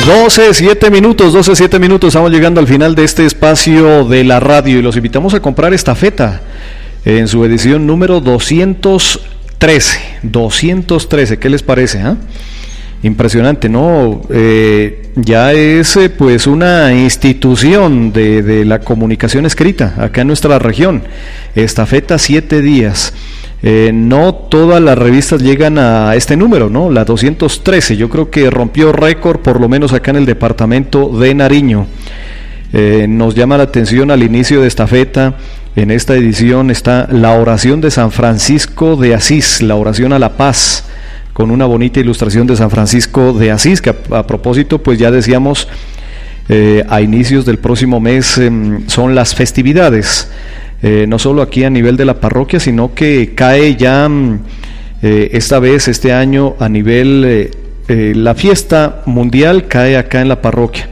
12:07 minutos, estamos llegando al final de este espacio de la radio y los invitamos a comprar Estafeta en su edición número 213, ¿qué les parece? Impresionante, ¿no? Ya es pues una institución de la comunicación escrita acá en nuestra región. Estafeta 7 días. No todas las revistas llegan a este número, ¿no? La 213, yo creo que rompió récord, por lo menos acá en el departamento de Nariño. Nos llama la atención al inicio de Estafeta. En esta edición está la oración de San Francisco de Asís, la oración a la paz, con una bonita ilustración de San Francisco de Asís, que a propósito, pues ya decíamos, a inicios del próximo mes son las festividades. No solo aquí a nivel de la parroquia, sino que cae ya este año a nivel, la fiesta mundial cae acá en la parroquia.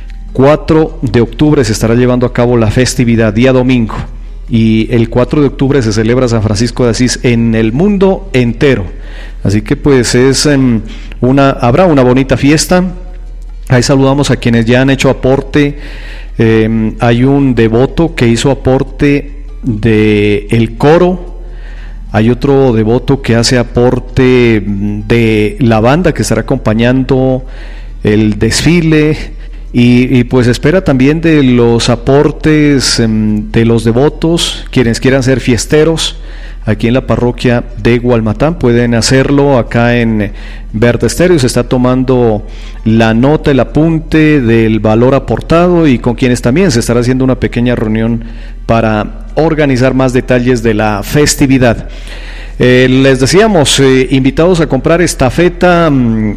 4 de octubre se estará llevando a cabo la festividad, día domingo, y el 4 de octubre se celebra San Francisco de Asís en el mundo entero. Así que pues habrá una bonita fiesta. Ahí saludamos a quienes ya han hecho aporte. Hay un devoto que hizo aporte de el coro, hay otro devoto que hace aporte de la banda que estará acompañando el desfile y pues espera también de los aportes de los devotos, quienes quieran ser fiesteros. Aquí en la parroquia de Gualmatán pueden hacerlo. Acá en Verde Estéreo se está tomando la nota, el apunte del valor aportado, y con quienes también se estará haciendo una pequeña reunión para organizar más detalles de la festividad. Les decíamos, invitados a comprar Estafeta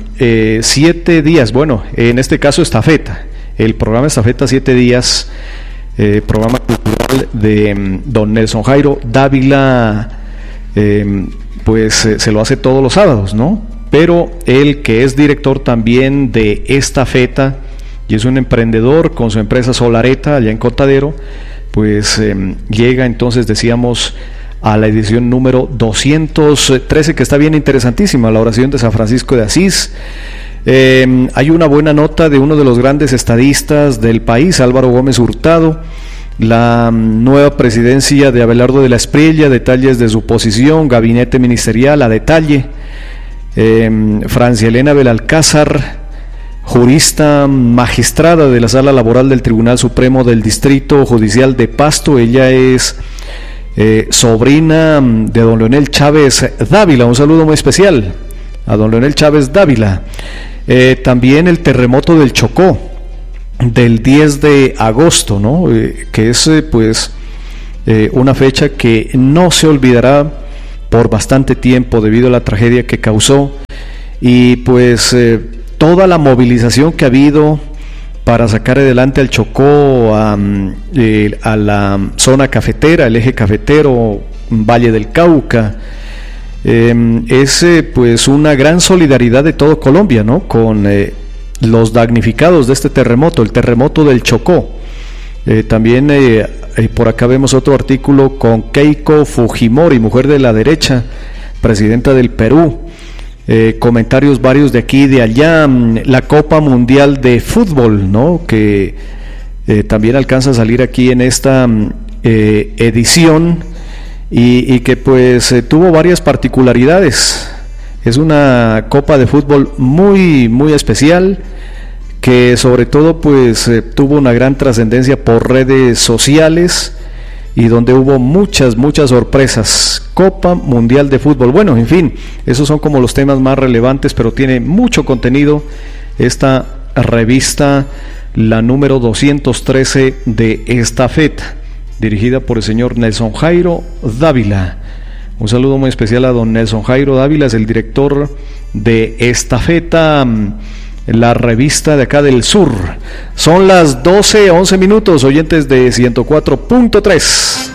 7 días, bueno, en este caso Estafeta, el programa Estafeta 7 días, programa cultural de don Nelson Jairo Dávila. Pues se lo hace todos los sábados, ¿no? Pero él, que es director también de Estafeta y es un emprendedor con su empresa Solareta allá en Cotadero, pues llega entonces, decíamos, a la edición número 213, que está bien interesantísima, la oración de San Francisco de Asís. Hay una buena nota de uno de los grandes estadistas del país, Álvaro Gómez Hurtado. La nueva presidencia de Abelardo de la Espriella, detalles de su posición, gabinete ministerial a detalle. Francia Elena Belalcázar, jurista magistrada de la Sala Laboral del Tribunal Supremo del Distrito Judicial de Pasto. Ella es sobrina de don Leonel Chávez Dávila. Un saludo muy especial a don Leonel Chávez Dávila. También el terremoto del Chocó del 10 de agosto, ¿no? Que es una fecha que no se olvidará por bastante tiempo debido a la tragedia que causó, y pues toda la movilización que ha habido para sacar adelante al Chocó, a la zona cafetera, el eje cafetero, Valle del Cauca. Es pues una gran solidaridad de todo Colombia, ¿no? Con los damnificados de este terremoto, el terremoto del Chocó. También por acá vemos otro artículo con Keiko Fujimori, mujer de la derecha, presidenta del Perú. Comentarios varios de aquí y de allá. La Copa Mundial de Fútbol, ¿no? Que también alcanza a salir aquí en esta edición y que pues tuvo varias particularidades. Es una copa de fútbol muy, muy especial, que sobre todo pues tuvo una gran trascendencia por redes sociales y donde hubo muchas sorpresas. Copa Mundial de Fútbol. Bueno, en fin, esos son como los temas más relevantes, pero tiene mucho contenido esta revista, la número 213 de Estafeta, dirigida por el señor Nelson Jairo Dávila. Un saludo muy especial a don Nelson Jairo Dávila, es el director de Estafeta, la revista de acá del sur. Son las 12:11 minutos, oyentes de 104.3.